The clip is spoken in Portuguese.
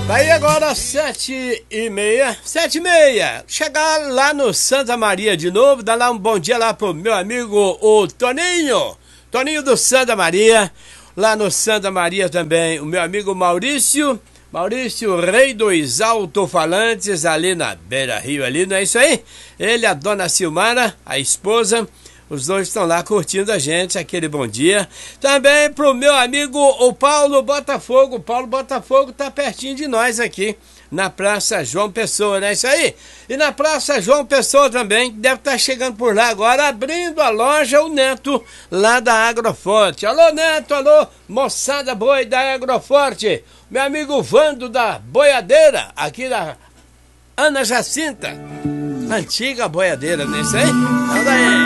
Tá aí agora 7h30, 7h30. Chegar lá no Santa Maria de novo, dar lá um bom dia lá pro meu amigo o Toninho do Santa Maria. Lá no Santa Maria também o meu amigo Maurício, Rei dos Alto-Falantes, ali na Beira Rio, ali, não é isso aí? Ele, a dona Silmara, a esposa, os dois estão lá curtindo a gente, aquele bom dia. Também pro meu amigo o Paulo Botafogo. O Paulo Botafogo tá pertinho de nós aqui, na Praça João Pessoa, não é isso aí? E na Praça João Pessoa também, deve estar chegando por lá agora, abrindo a loja, o Neto, lá da Agroforte. Alô, Neto, alô, moçada boa da Agroforte. Meu amigo Vando da Boiadeira, aqui da Ana Jacinta. Antiga boiadeira, não é isso aí? Então daí.